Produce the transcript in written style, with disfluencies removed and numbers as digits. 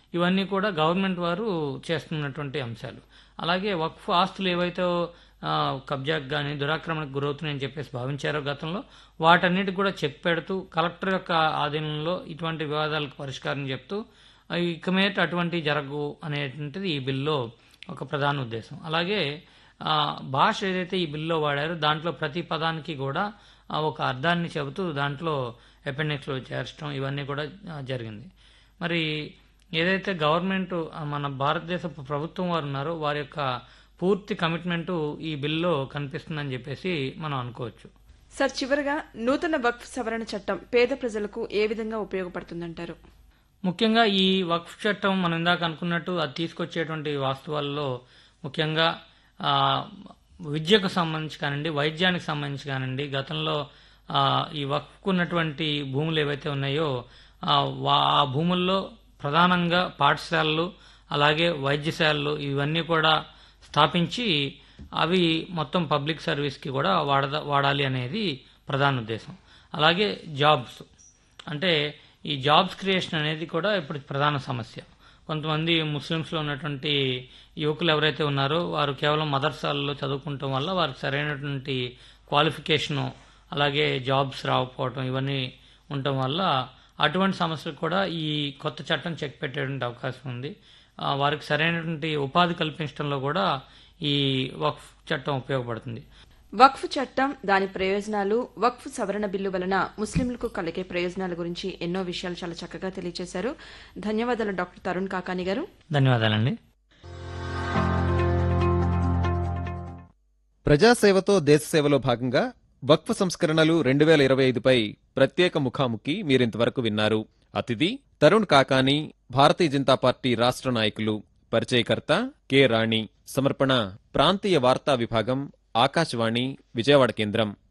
ఇవన్నీ కూడా గవర్నమెంట్ వారు చేస్తున్నటువంటి అంశాలు. అలాగే వక్ఫ్ ఆస్తులు ఏవైతే కబ్జాకు కానీ దురాక్రమణకు గురవుతున్నాయని చెప్పేసి భావించారో గతంలో, వాటన్నిటికి కూడా చెక్ పెడుతూ కలెక్టర్ యొక్క ఆధీనంలో ఇటువంటి వివాదాలకు పరిష్కారం చెప్తూ ఇక మీద అటువంటివి జరగవు అనేటువంటిది ఈ బిల్లో ఒక ప్రధాన ఉద్దేశం. అలాగే భాష ఏదైతే ఈ బిల్లో వాడారో దాంట్లో ప్రతి పదానికి కూడా ఒక అర్థాన్ని చెబుతూ దాంట్లో అపెండిక్స్లో చేర్చడం ఇవన్నీ కూడా జరిగింది. మరి ఏదైతే గవర్నమెంట్ మన భారతదేశ ప్రభుత్వం వారు ఉన్నారో వారి యొక్క పూర్తి కమిట్మెంటు ఈ బిల్లో కనిపిస్తుందని చెప్పేసి మనం అనుకోవచ్చు. సార్, చివరగా నూతన వక్ఫ్ సవరణ చట్టం పేద ప్రజలకు ఏ విధంగా ఉపయోగపడుతుందంటారు? ముఖ్యంగా ఈ వక్ఫ్ చట్టం మనం ఇందాక అనుకున్నట్టు అది తీసుకొచ్చేటువంటి వాస్తవాల్లో ముఖ్యంగా విద్యకు సంబంధించి కానివ్వండి, వైద్యానికి సంబంధించి కానివ్వండి, గతంలో ఈ వక్ఫ్కు ఉన్నటువంటి భూములు ఏవైతే ఉన్నాయో ఆ భూముల్లో ప్రధానంగా పాఠశాలలు అలాగే వైద్యశాలలు ఇవన్నీ కూడా స్థాపించి అవి మొత్తం పబ్లిక్ సర్వీస్కి కూడా వాడాలి అనేది ప్రధాన ఉద్దేశం. అలాగే జాబ్స్, అంటే ఈ జాబ్స్ క్రియేషన్ అనేది కూడా ఇప్పుడు ప్రధాన సమస్య. కొంతమంది ముస్లిమ్స్లో ఉన్నటువంటి యువకులు ఎవరైతే ఉన్నారో వారు కేవలం మదర్సాలలో చదువుకుంటాం వల్ల వారికి సరైనటువంటి క్వాలిఫికేషను అలాగే జాబ్స్ రాకపోవటం ఇవన్నీ ఉండటం వల్ల అటువంటి సమస్యలు కూడా ఈ కొత్త చట్టం చెక్ పెట్టేటువంటి అవకాశం ఉంది. వారికి సరైనటువంటి ఉపాధి కల్పించడంలో కూడా ఈ వక్ఫ్ చట్టం ఉపయోగపడుతుంది. వక్ఫ్ చట్టం, దాని ప్రయోజనాలు, వక్ఫ్ సవరణ బిల్లు వలన ముస్లింలకు కలిగే ప్రయోజనాల గురించి ఎన్నో విషయాలు చాలా చక్కగా తెలియజేశారు. ధన్యవాదాలు డాక్టర్ తరుణ్ కాకాని గారు. ధన్యవాదాలండి. ప్రజాసేవతో దేశసేవలో భాగంగా వక్ఫ్ సంస్కరణలు 2025పై ప్రత్యేక ముఖాముఖి మీరింతవరకు విన్నారు. అతిథి తరుణ్ కాకాని, భారతీయ జనతా పార్టీ రాష్ట్ర నాయకులు. పరిచయకర్త కె రాణి. సమర్పణ ప్రాంతీయ వార్తా విభాగం, ఆకాశవాణి విజయవాడ కేంద్రం.